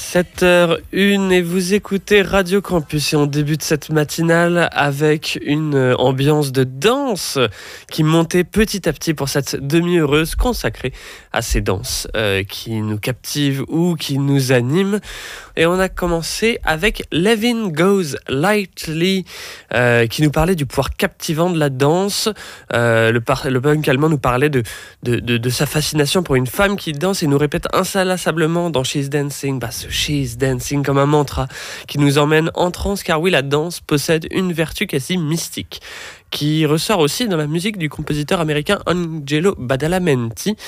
7h01 et vous écoutez Radio Campus et on débute cette matinale avec une ambiance de danse qui montait petit à petit pour cette demi-heureuse consacrée à ces danses qui nous captivent ou qui nous animent. Et on a commencé avec Levin Goes Lightly qui nous parlait du pouvoir captivant de la danse. Le punk allemand nous parlait de sa fascination pour une femme qui danse et nous répète inlassablement dans She's Dancing, ce She's Dancing comme un mantra qui nous emmène en transe, car oui, la danse possède une vertu quasi mystique qui ressort aussi dans la musique du compositeur américain Angelo Badalamenti.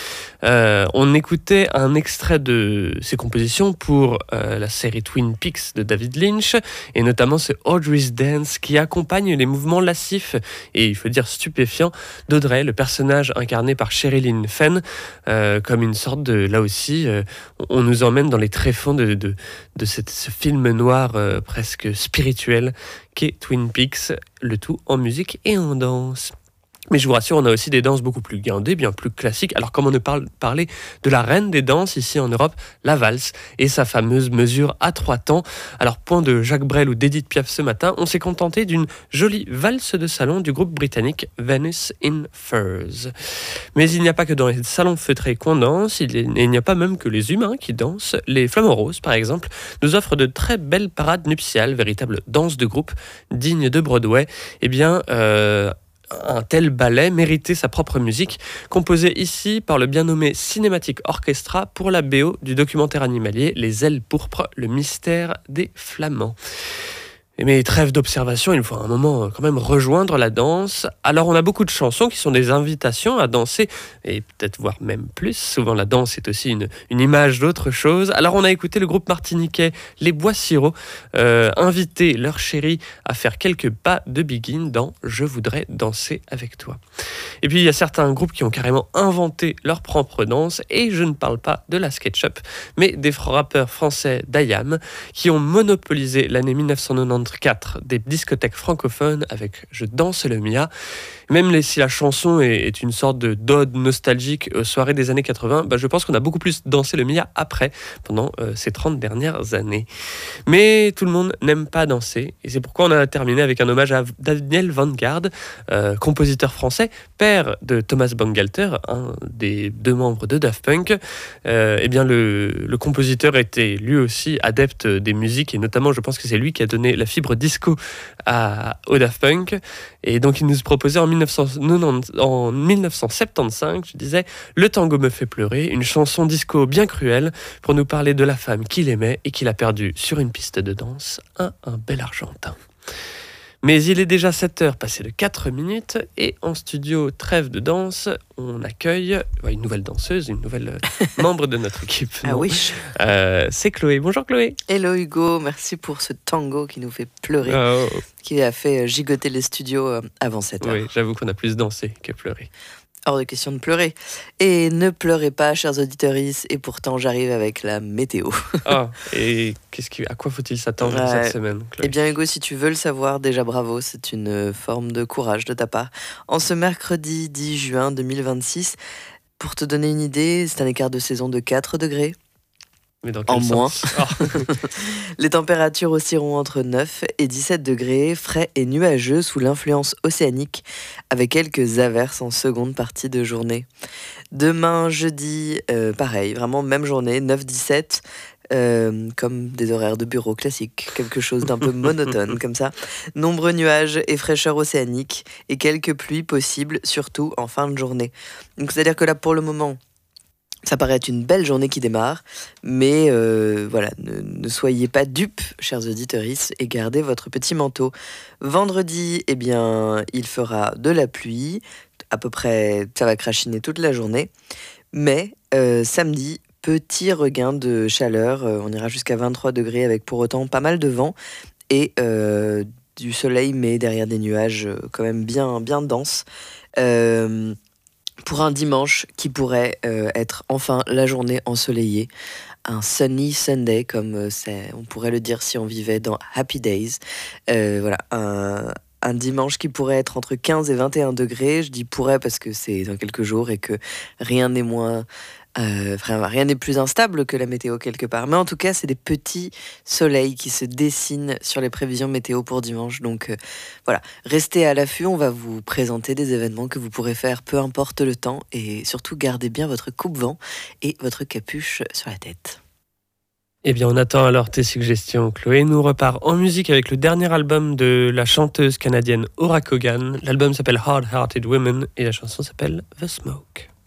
On écoutait un extrait de ses compositions pour la série Twin Peaks de David Lynch, et notamment ce Audrey's Dance qui accompagne les mouvements lascifs et il faut dire stupéfiants d'Audrey, le personnage incarné par Sherilyn Fenn, comme une sorte de, là aussi, on nous emmène dans les tréfonds de ce film noir presque spirituel qu'est Twin Peaks, le tout en musique et en danse. Mais je vous rassure, on a aussi des danses beaucoup plus guindées, bien plus classiques. Alors comme on ne parler de la reine des danses ici en Europe, la valse, et sa fameuse mesure à 3 temps. Alors point de Jacques Brel ou d'Edith Piaf ce matin, on s'est contenté d'une jolie valse de salon du groupe britannique Venice in Furs. Mais il n'y a pas que dans les salons feutrés qu'on danse, il n'y a pas même que les humains qui dansent. Les Flamants Roses, par exemple, nous offrent de très belles parades nuptiales, véritables danses de groupe dignes de Broadway. Eh bien, un tel ballet méritait sa propre musique, composée ici par le bien nommé Cinematic Orchestra pour la BO du documentaire animalier Les Ailes Pourpres, le mystère des Flamands. Mais trêve d'observation, il faut à un moment quand même rejoindre la danse. Alors on a beaucoup de chansons qui sont des invitations à danser, et peut-être voire même plus. Souvent la danse est aussi une image d'autre chose. Alors on a écouté le groupe martiniquais Les Bois Sirop inviter leur chérie à faire quelques pas de begin dans Je voudrais danser avec toi. Et puis il y a certains groupes qui ont carrément inventé leur propre danse, et je ne parle pas de la SketchUp, mais des rappeurs français d'IAM qui ont monopolisé l'année 1994 des discothèques francophones avec Je danse le Mia. Même si la chanson est une sorte de d'ode nostalgique aux soirées des années 80, je pense qu'on a beaucoup plus dansé le Mia après, pendant ces 30 dernières années. Mais tout le monde n'aime pas danser, et c'est pourquoi on a terminé avec un hommage à Daniel Vanguard, compositeur français, père de Thomas Bangalter, un des 2 membres de Daft Punk. Eh bien le compositeur était lui aussi adepte des musiques, et notamment je pense que c'est lui qui a donné la fibre disco au Daft Punk, et donc il nous proposait en 1975, je disais, Le tango me fait pleurer, une chanson disco bien cruelle pour nous parler de la femme qu'il aimait et qu'il a perdue sur une piste de danse, un bel Argentin. Mais il est déjà 7h passé de 4 minutes, et en studio trêve de danse, on accueille une nouvelle danseuse, une nouvelle membre de notre équipe. Ah oui. C'est Chloé. Bonjour Chloé. Hello Hugo, merci pour ce tango qui nous fait pleurer, qui a fait gigoter les studios avant 7h. Oui, j'avoue qu'on a plus dansé que pleuré. Hors de question de pleurer. Et ne pleurez pas, chers auditeurs, et pourtant j'arrive avec la météo. Et à quoi faut-il s'attendre cette semaine, Chloé ? Eh bien Hugo, si tu veux le savoir, déjà bravo, c'est une forme de courage de ta part. En ce mercredi 10 juin 2026, pour te donner une idée, c'est un écart de saison de 4 degrés. Mais dans quel en moins. sens ? Les températures oscilleront entre 9 et 17 degrés, frais et nuageux sous l'influence océanique, avec quelques averses en seconde partie de journée. Demain, jeudi, pareil, vraiment même journée, 9-17, comme des horaires de bureau classiques, quelque chose d'un peu monotone comme ça. Nombreux nuages et fraîcheur océanique, et quelques pluies possibles, surtout en fin de journée. Donc c'est-à-dire que là, pour le moment, ça paraît être une belle journée qui démarre, mais voilà, ne soyez pas dupes, chers auditeurs, et gardez votre petit manteau. Vendredi, eh bien, il fera de la pluie, à peu près, ça va crachiner toute la journée, mais samedi, petit regain de chaleur, on ira jusqu'à 23 degrés avec pour autant pas mal de vent et du soleil, mais derrière des nuages quand même bien denses. Pour un dimanche qui pourrait être enfin la journée ensoleillée, un sunny Sunday, comme on pourrait le dire si on vivait dans Happy Days. Voilà, un dimanche qui pourrait être entre 15 et 21 degrés. Je dis pourrait parce que c'est dans quelques jours et que rien n'est moins Rien n'est plus instable que la météo quelque part. Mais en tout cas, c'est des petits soleils qui se dessinent sur les prévisions météo pour dimanche. Donc voilà, restez à l'affût. On va vous présenter des événements que vous pourrez faire peu importe le temps. Et surtout, gardez bien votre coupe-vent et votre capuche sur la tête. Eh bien, on attend alors tes suggestions, Chloé. Nous repart en musique avec le dernier album de la chanteuse canadienne Aura Kogan. L'album s'appelle Hard Hearted Women et la chanson s'appelle The Smoke.